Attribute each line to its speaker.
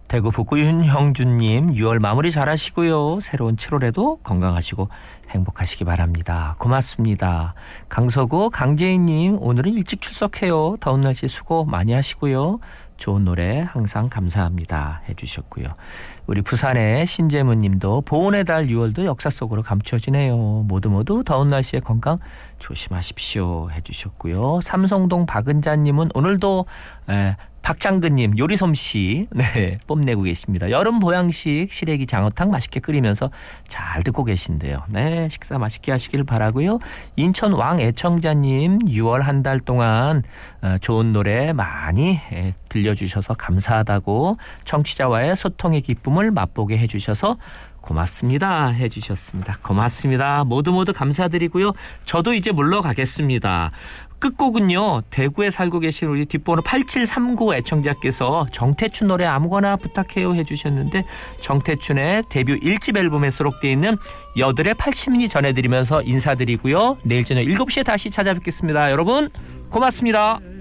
Speaker 1: 대구 북구 윤형준님 6월 마무리 잘하시고요. 새로운 7월에도 건강하시고 행복하시기 바랍니다. 고맙습니다. 강서구 강재인님 오늘은 일찍 출석해요. 더운 날씨 수고 많이 하시고요. 좋은 노래 항상 감사합니다 해주셨고요. 우리 부산의 신재문 님도 보온의 달 6월도 역사 속으로 감춰지네요. 모두 더운 날씨에 건강 조심하십시오 해주셨고요. 삼성동 박은자님은 오늘도 박장근님 요리 솜씨 뽐내고 계십니다. 여름 보양식 시래기 장어탕 맛있게 끓이면서 잘 듣고 계신데요. 네, 식사 맛있게 하시길 바라고요. 인천 왕애청자님 6월 한 달 동안 좋은 노래 많이 들려주셔서 감사하다고 청취자와의 소통의 기쁨을 맛보게 해주셔서 고맙습니다 해주셨습니다. 고맙습니다. 모두 감사드리고요. 저도 이제 물러가겠습니다. 끝곡은요. 대구에 살고 계신 우리 뒷번호 8739 애청자께서 정태춘 노래 아무거나 부탁해요 해주셨는데 정태춘의 데뷔 1집 앨범에 수록되어 있는 여들의 80년이 전해드리면서 인사드리고요. 내일 저녁 7시에 다시 찾아뵙겠습니다. 여러분 고맙습니다.